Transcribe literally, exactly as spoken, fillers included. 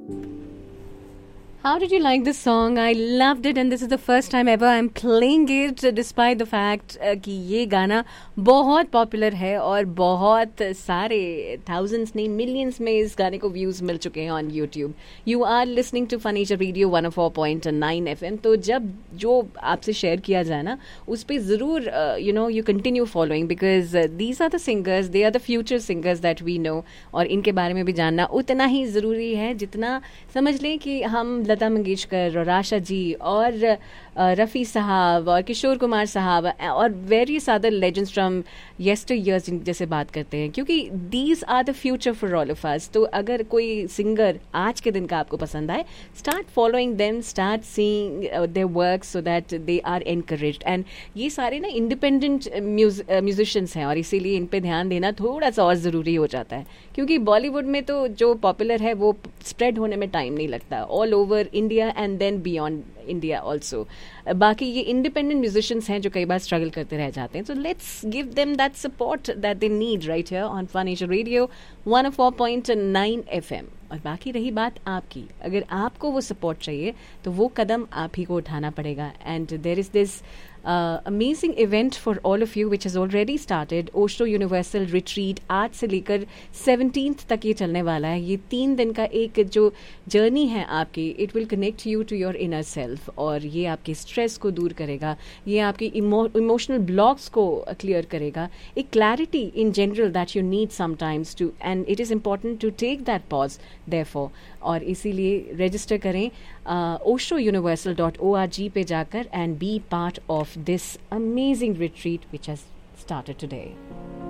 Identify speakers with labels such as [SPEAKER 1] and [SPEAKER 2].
[SPEAKER 1] How did you like this song? I loved it and this is the first time ever I'm playing it despite the fact uh, कि ये गाना बहुत popular है और बहुत सारे thousands नहीं millions में इस गाने को views मिल चुके हैं on YouTube. You are listening to Furniture Radio one oh four point nine F M. तो जब जो आपसे शेयर किया जाए ना उस पर ज़रूर you know you continue following because uh, these are the singers, they are the future singers that we know और इनके बारे में भी जानना उतना ही ज़रूरी है जितना समझ लें कि हम लता मंगेशकर और आशा जी और रफ़ी साहब और किशोर कुमार साहब और various other legends from येस्टर years जैसे बात करते हैं क्योंकि these are the future for all of us. तो अगर कोई सिंगर आज के दिन का आपको पसंद आए start following them, start seeing their work so that they are encouraged. And ये सारे ना इंडिपेंडेंट म्यूजिशियंस हैं और इसीलिए इन पे ध्यान देना थोड़ा सा और ज़रूरी हो जाता है क्योंकि बॉलीवुड में तो जो पॉपुलर है वो स्प्रेड होने में टाइम नहीं लगता all over India and then beyond India also. बाकी ये इंडिपेंडेंट म्यूजिशियंस हैं जो कई बार स्ट्रगल करते रह जाते हैं. So let's give them that support that they need right here on furniture radio one oh four point nine F M. और बाकी रही बात आपकी, अगर आपको वो सपोर्ट चाहिए तो वो कदम आप ही को उठाना पड़ेगा. And there is this amazing event for all of you which has already started. Osho universal retreat आज से लेकर सेवनटीन्थ तक ये चलने वाला है. ये तीन दिन का एक जो जर्नी है आपकी, it will connect you to your inner self और ये आपके स्ट्रेस को दूर करेगा, ये आपकी इमोशनल ब्लॉक्स को क्लियर करेगा, एक clarity in general that you need sometimes to, and it is important to take that pause therefore. और इसीलिए रजिस्टर करें Osho universal dot O R G पे जाकर and B part of this amazing retreat which has started today.